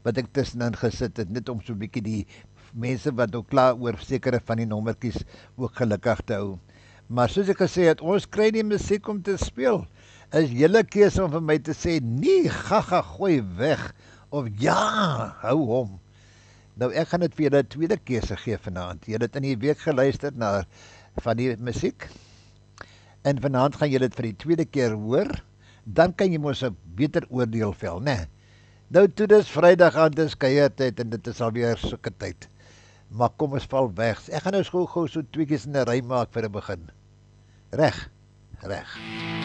wat ek tussenin gesit het, net om so 'n bietjie die mense wat ook klaar oor sekere van die nommertjies ook gelukkig te hou. Maar soos ek gesê het, ons kry die musiek om te speel. Is julle keuse om vir my te sê nee, gaga, gooi weg of ja, hou hom. Nou ek gaan dit vir julle 'n tweede keuse gee vanaand. Julle het in die week geluister na van die musiek en vanaand gaan julle dit vir die tweede keer hoor. Dan kan jy mos 'n beter oordeel vel, né? Nou toe dis Vrydag aan, dis kuiertyd en dit is alweer sulke tyd. Maar kom ons val weg. Ek gaan nou gou so tweetjies in 'n ry maak vir 'n begin. Reg. Reg.